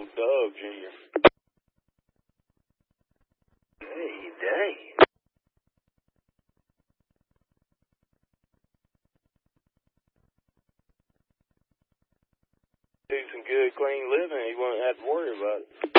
Doug Jr. Hey, dang. Do some good, clean living. He won't have to worry about it.